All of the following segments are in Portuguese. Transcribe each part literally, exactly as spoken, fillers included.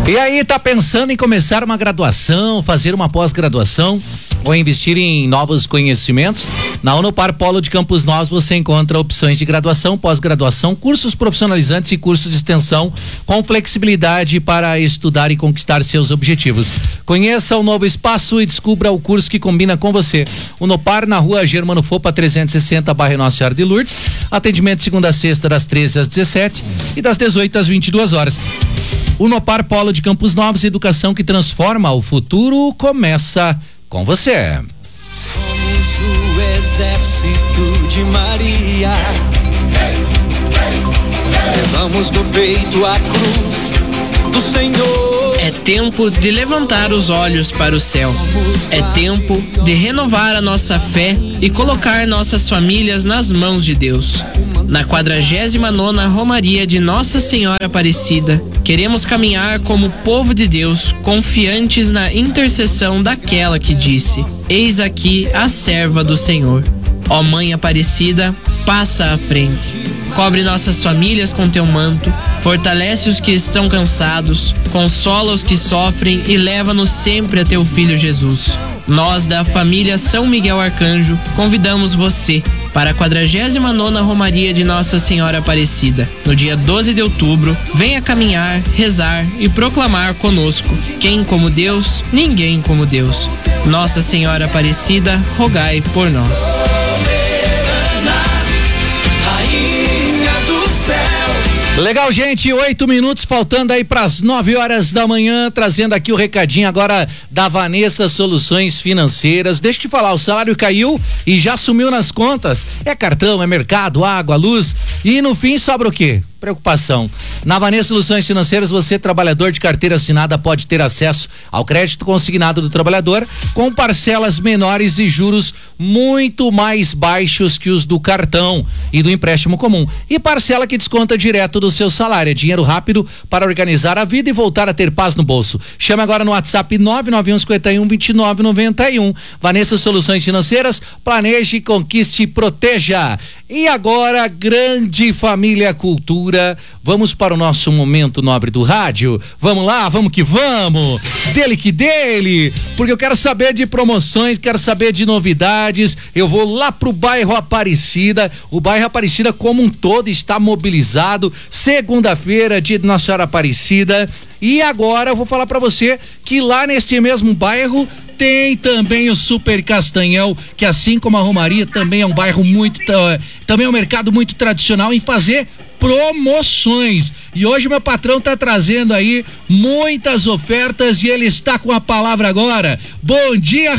E aí, tá pensando em começar uma graduação, fazer uma pós-graduação ou investir em novos conhecimentos? Na Unopar Polo de Campos Novos você encontra opções de graduação, pós-graduação, cursos profissionalizantes e cursos de extensão com flexibilidade para estudar e conquistar seus objetivos. Conheça o novo espaço e descubra o curso que combina com você. Unopar na rua Germano Fopa trezentos e sessenta, bairro Nossa Senhora de Lourdes. Atendimento segunda a sexta das treze às dezessete e das dezoito às vinte e duas horas. Unopar Polo de Campos Novos, educação que transforma o futuro começa com você. Somos o exército de Maria. Levamos no peito a cruz do Senhor. É tempo de levantar os olhos para o céu. É tempo de renovar a nossa fé e colocar nossas famílias nas mãos de Deus. Na quadragésima nona Romaria de Nossa Senhora Aparecida, queremos caminhar como povo de Deus, confiantes na intercessão daquela que disse: Eis aqui a serva do Senhor. Ó Mãe Aparecida, passa à frente. Cobre nossas famílias com teu manto, fortalece os que estão cansados, consola os que sofrem e leva-nos sempre a teu Filho Jesus. Nós, da família São Miguel Arcanjo, convidamos você para a quadragésima nona Romaria de Nossa Senhora Aparecida. No dia doze de outubro, venha caminhar, rezar e proclamar conosco: quem como Deus, ninguém como Deus. Nossa Senhora Aparecida, rogai por nós. Legal, gente, oito minutos faltando aí para as nove horas da manhã, trazendo aqui o recadinho agora da Vanessa Soluções Financeiras. Deixa eu te falar, o salário caiu e já sumiu nas contas. É cartão, é mercado, água, luz e no fim sobra o quê? Preocupação. Na Vanessa Soluções Financeiras, você, trabalhador de carteira assinada, pode ter acesso ao crédito consignado do trabalhador com parcelas menores e juros muito mais baixos que os do cartão e do empréstimo comum. E parcela que desconta direto do seu salário. É dinheiro rápido para organizar a vida e voltar a ter paz no bolso. Chame agora no WhatsApp nove nove um cinco um dois nove nove um. Vanessa Soluções Financeiras, planeje, conquiste e proteja. E agora, grande família Cultura. Vamos para o nosso momento nobre do rádio. Vamos lá, vamos que vamos. Dele que dele, porque eu quero saber de promoções, quero saber de novidades. Eu vou lá pro bairro Aparecida. O bairro Aparecida como um todo está mobilizado. Segunda-feira, dia de Nossa Senhora Aparecida. E agora eu vou falar para você que lá neste mesmo bairro tem também o Super Castanhal, que assim como a Romaria também é um bairro muito, uh, também é um mercado muito tradicional em fazer promoções. E hoje meu patrão tá trazendo aí muitas ofertas e ele está com a palavra agora. Bom dia,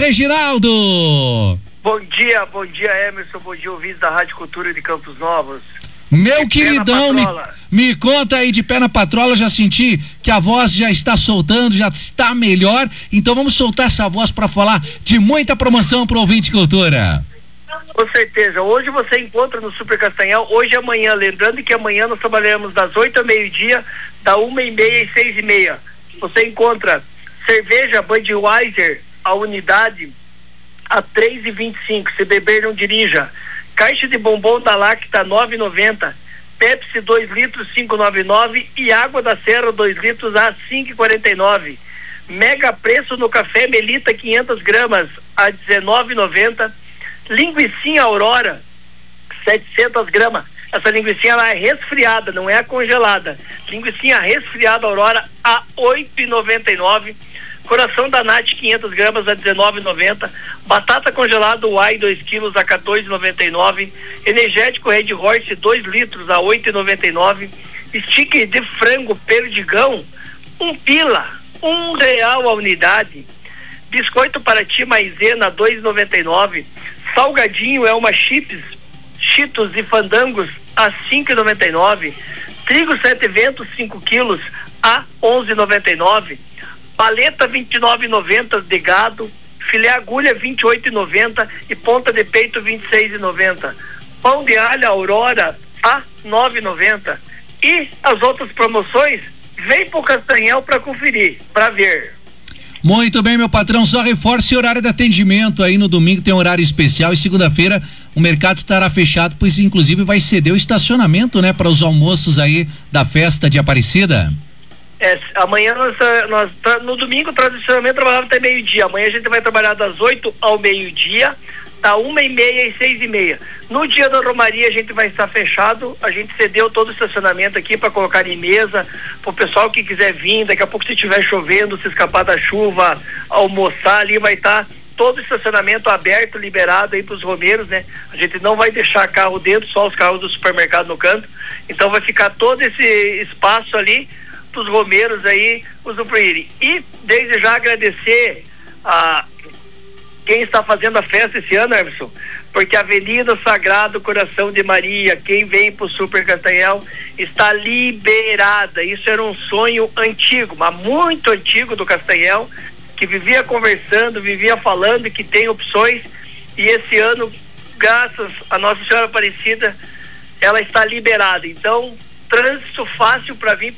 Reginaldo! Bom dia, bom dia, Emerson, bom dia, ouvintes da Rádio Cultura de Campos Novos. Meu queridão, me, me conta aí de pé na patrola, já senti que a voz já está soltando, já está melhor, então vamos soltar essa voz para falar de muita promoção pro ouvinte Cultura. Com certeza, hoje você encontra no Super Castanhal, hoje e amanhã, lembrando que amanhã nós trabalhamos das oito ao meio-dia, da uma e meia e seis e meia. Você encontra cerveja Budweiser, a unidade, a três e vinte e cinco, se beber não dirija. Caixa de bombom da Lacta nove e noventa, Pepsi dois litros cinco e noventa e nove e água da Serra dois litros a cinco e quarenta e nove. Mega preço no café Melita quinhentas gramas a dezenove e noventa. Linguicinha Aurora setecentas gramas. Essa linguicinha ela é resfriada, não é congelada. Linguicinha resfriada Aurora a oito e noventa e nove. Coração da Nath quinhentas gramas a dezenove e noventa. Batata congelada Uai dois quilos a quatorze e noventa e nove. Energético Red Horse dois litros a oito e noventa e nove. Sticker de frango Perdigão um pila, um real a unidade. Biscoito Paraty Maizena dois e noventa e nove. Salgadinho é uma chips Cheetos e Fandangos a cinco e noventa e nove. Trigo Sete Ventos cinco quilos a onze e noventa e nove. Paleta vinte e nove e noventa de gado, filé agulha vinte e oito e noventa e ponta de peito vinte e seis e noventa. Pão de alho Aurora a nove e noventa. E as outras promoções, vem pro Castanhal para conferir, para ver. Muito bem, meu patrão, só reforce o horário de atendimento aí no domingo, tem um horário especial e segunda-feira o mercado estará fechado, pois inclusive vai ceder o estacionamento, né, para os almoços aí da festa de Aparecida. É, amanhã nós, nós no domingo tradicionalmente trabalhava até meio-dia. Amanhã a gente vai trabalhar das oito ao meio-dia, da uma e meia e seis e meia. No dia da Romaria a gente vai estar fechado. A gente cedeu todo o estacionamento aqui para colocar em mesa para o pessoal que quiser vir. Daqui a pouco, se estiver chovendo, se escapar da chuva, almoçar ali, vai estar todo o estacionamento aberto, liberado aí para os romeiros, né? A gente não vai deixar carro dentro, só os carros do supermercado no canto. Então vai ficar todo esse espaço ali para os romeiros aí usufruírem. E desde já agradecer a quem está fazendo a festa esse ano, Emerson, porque a Avenida Sagrado Coração de Maria, quem vem para o Super Castanhal, está liberada. Isso era um sonho antigo, mas muito antigo do Castanhal, que vivia conversando, vivia falando que tem opções, e esse ano, graças a Nossa Senhora Aparecida, ela está liberada. Então, trânsito fácil para vir